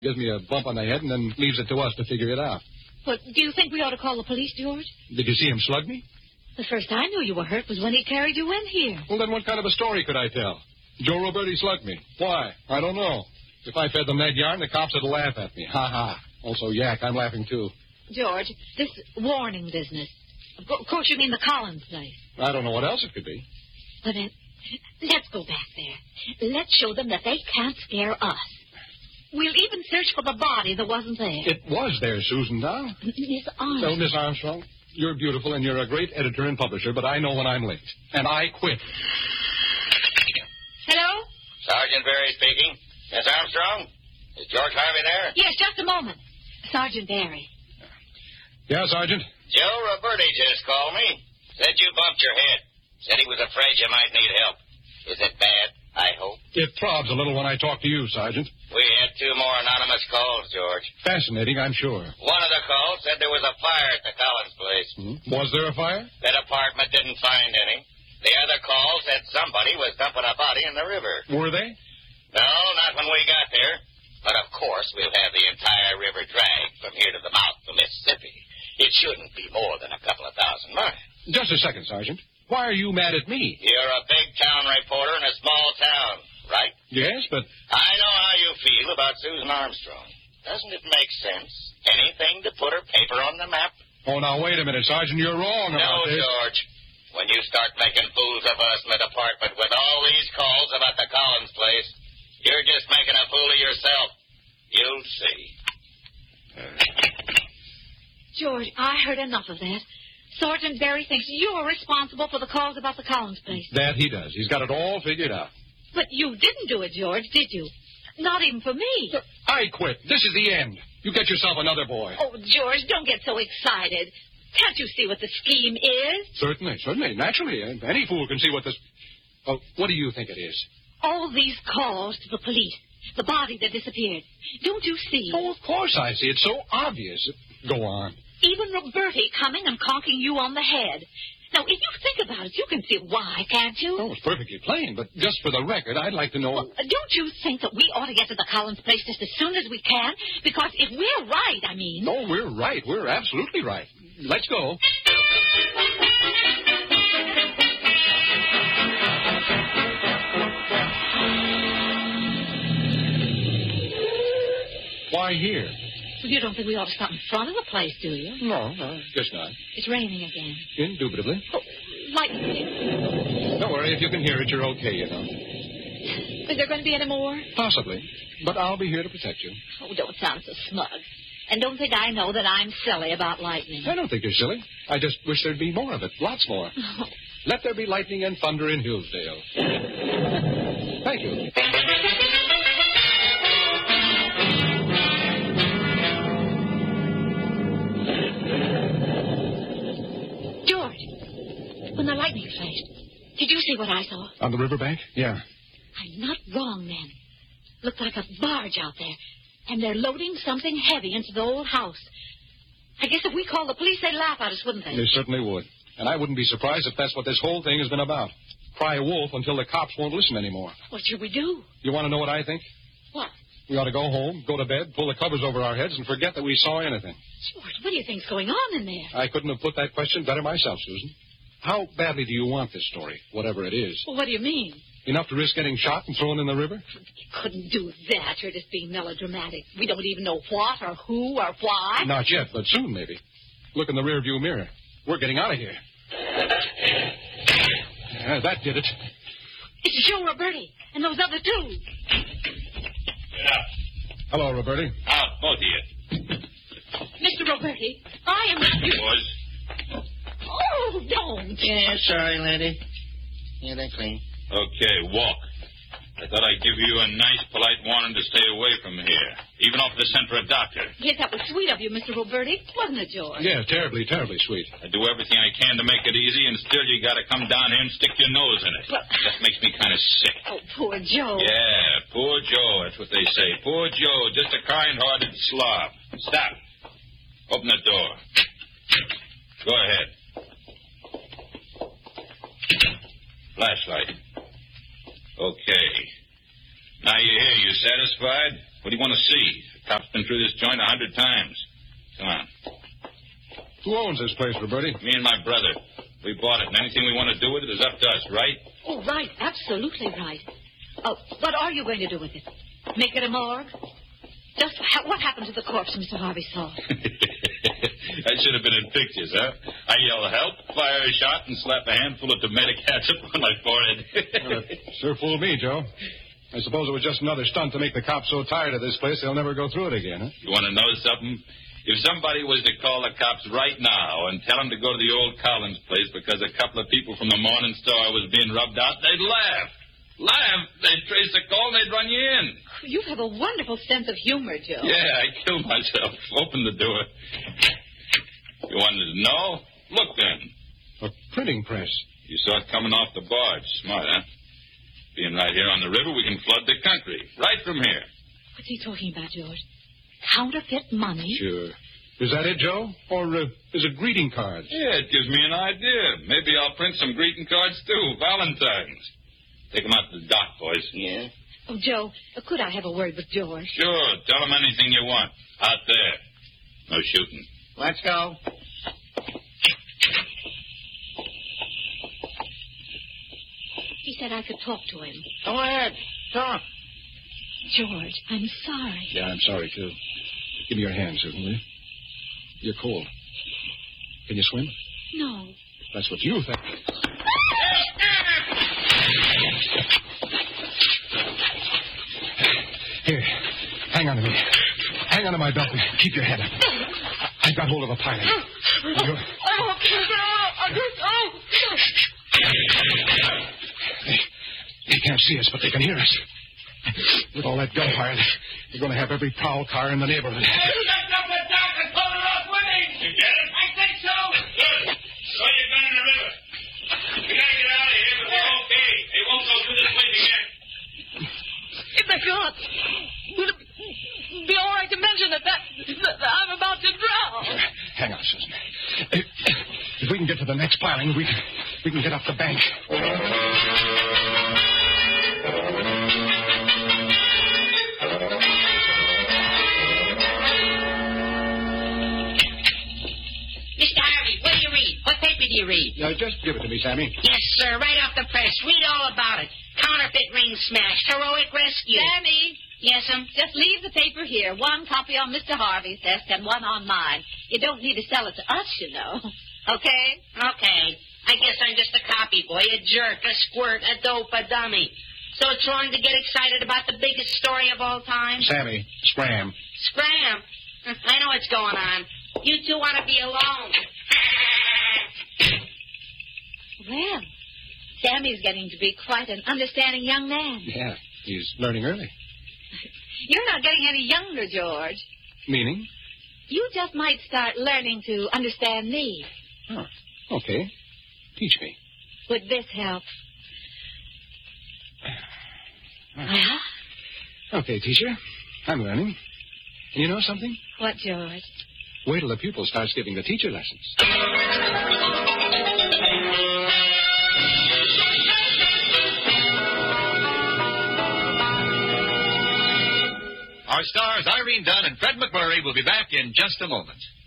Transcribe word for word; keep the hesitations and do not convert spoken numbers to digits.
Gives me a bump on the head and then leaves it to us to figure it out. But do you think we ought to call the police, George? Did you see him slug me? The first I knew you were hurt was when he carried you in here. Well, then what kind of a story could I tell? Joe Roberti slugged me. Why? I don't know. If I fed them that yarn, the cops would laugh at me. Ha ha. Also, Yak, I'm laughing too. George, this warning business. Of course you mean the Collins place. I don't know what else it could be. Well, then, let's go back there. Let's show them that they can't scare us. We'll even search for the body that wasn't there. It was there, Susan, now. Miss Armstrong. So, Miss Armstrong, you're beautiful and you're a great editor and publisher, but I know when I'm late. And I quit. Hello? Sergeant Barry speaking. Miss Armstrong? Is George Harvey there? Yes, just a moment. Sergeant Barry. Yeah, Sergeant? Joe Roberti just called me. Said you bumped your head. Said he was afraid you might need help. Is it bad, I hope? It throbs a little when I talk to you, Sergeant. We had two more anonymous calls, George. Fascinating, I'm sure. One of the calls said there was a fire at the Collins place. Hmm? Was there a fire? That apartment didn't find any. The other call said somebody was dumping a body in the river. Were they? No, not when we got there. But, of course, we'll have the entire river dragged from here to the mouth of the Mississippi. It shouldn't be more than a couple of thousand miles. Just a second, Sergeant. Why are you mad at me? You're a big-town reporter in a small town, right? Yes, but... I know how you feel about Susan Armstrong. Doesn't it make sense? Anything to put her paper on the map? Oh, now, wait a minute, Sergeant. You're wrong about no, this. No, George. When you start making fools of us in the department with all these calls about the Collins place, you're just making a fool of yourself. You'll see. George, I heard enough of that. Sergeant Barry thinks you're responsible for the calls about the Collins place. That he does. He's got it all figured out. But you didn't do it, George, did you? Not even for me. I quit. This is the end. You get yourself another boy. Oh, George, don't get so excited. Can't you see what the scheme is? Certainly, certainly. Naturally, any fool can see what this... Oh, what do you think it is? All these calls to the police. The body that disappeared. Don't you see? Oh, of course I see. It's so obvious. Go on. Even Roberti coming and conking you on the head. Now, if you think about it, you can see why, can't you? Oh, it's perfectly plain, but just for the record, I'd like to know... Well, don't you think that we ought to get to the Collins place just as soon as we can? Because if we're right, I mean... No, we're right. We're absolutely right. Let's go. Why here? You don't think we ought to stop in front of the place, do you? No, no, guess not. It's raining again. Indubitably. Oh, lightning. Don't worry, if you can hear it, you're okay, you know. Is there going to be any more? Possibly. But I'll be here to protect you. Oh, don't sound so smug. And don't think I know that I'm silly about lightning. I don't think you're silly. I just wish there'd be more of it. Lots more. Oh. Let there be lightning and thunder in Hillsdale. Thank you. When the lightning flashed, did you see what I saw? On the riverbank? Yeah. I'm not wrong, then. Looked like a barge out there, and they're loading something heavy into the old house. I guess if we called the police, they'd laugh at us, wouldn't they? They certainly would. And I wouldn't be surprised if that's what this whole thing has been about. Cry wolf until the cops won't listen anymore. What should we do? You want to know what I think? What? We ought to go home, go to bed, pull the covers over our heads, and forget that we saw anything. George, what do you think's going on in there? I couldn't have put that question better myself, Susan. How badly do you want this story, whatever it is? Well, what do you mean? Enough to risk getting shot and thrown in the river? You couldn't do that. You're just being melodramatic. We don't even know what or who or why. Not yet, but soon, maybe. Look in the rearview mirror. We're getting out of here. Yeah, that did it. It's Joe Roberti and those other two. Yeah. Hello, Roberti. Ah, both of you. Mister Roberti, I am... Boys. Oh, don't. Yeah, sorry, lady. Yeah, they're clean. Okay, walk. I thought I'd give you a nice, polite warning to stay away from here, even if they sent for a doctor. Yes, that was sweet of you, Mister Roberti, wasn't it, George? Yeah, terribly, terribly sweet. I do everything I can to make it easy, and still you got to come down here and stick your nose in it. Well, that makes me kind of sick. Oh, poor Joe. Yeah, poor Joe. That's what they say. Poor Joe, just a kind-hearted slob. Stop. Open the door. Go ahead. Flashlight. Okay. Now you're here. You satisfied? What do you want to see? A Cop's been through this joint a hundred times. Come on. Who owns this place, Roberti? Me and my brother. We bought it, and anything we want to do with it is up to us, right? Oh, right. Absolutely right. Oh, what are you going to do with it? Make it a morgue? Just ha- what happened to the corpse Mister Harvey saw? I should have been in pictures, huh? I yell help, fire a shot, and slap a handful of tomato ketchup on my forehead. Well, it sure fooled me, Joe. I suppose it was just another stunt to make the cops so tired of this place they'll never go through it again, huh? You want to know something? If somebody was to call the cops right now and tell them to go to the old Collins place because a couple of people from the Morning Star was being rubbed out, they'd laugh. Laugh. They'd trace the call and they'd run you in. You have a wonderful sense of humor, Joe. Yeah, I killed myself. Open the door. You wanted to know? Look then. A printing press. You saw it coming off the barge. Smart, huh? Being right here on the river, we can flood the country. Right from here. What's he talking about, George? Counterfeit money? Sure. Is that it, Joe? Or uh, is it greeting cards? Yeah, it gives me an idea. Maybe I'll print some greeting cards, too. Valentine's. Take them out to the dock, boys. Yeah? Oh, Joe, uh, could I have a word with George? Sure. Tell him anything you want. Out there. No shooting. Let's go. He said I could talk to him. Go ahead. Talk. George, I'm sorry. Yeah, I'm sorry, too. Give me your hand, Susan, will you? You're cold. Can you swim? No. That's what you think. Here, hang on to me. Hang on to my belt and keep your head up. I've got hold of a pilot. You're... They, they can't see us, but they can hear us. With all that gunfire, they're going to have every prowl car in the neighborhood. You get it? I think so. Good. Throw your gun in the river. We gotta get out of here, but we're okay. They won't go through this place again. If they can't, would it be all right to mention that, that, that I'm about to drown? Hang on, Susan. If, if we can get to the next piling, we can, we can get up the bank. You read? Now, just give it to me, Sammy. Yes, sir. Right off the press. Read all about it. Counterfeit ring smashed. Heroic rescue. Sammy! Yes'm. Just leave the paper here. One copy on Mister Harvey's desk and one on mine. You don't need to sell it to us, you know. Okay? Okay. I guess I'm just a copy boy, a jerk, a squirt, a dope, a dummy. So it's wrong to get excited about the biggest story of all time? Sammy, scram. Scram? I know what's going on. You two want to be alone. Well, Sammy's getting to be quite an understanding young man. Yeah, he's learning early. You're not getting any younger, George. Meaning? You just might start learning to understand me. Oh, okay. Teach me. Would this help? Well? Okay, teacher. I'm learning. And you know something? What, George? Wait till the pupil starts giving the teacher lessons. Our stars Irene Dunn and Fred McMurray will be back in just a moment.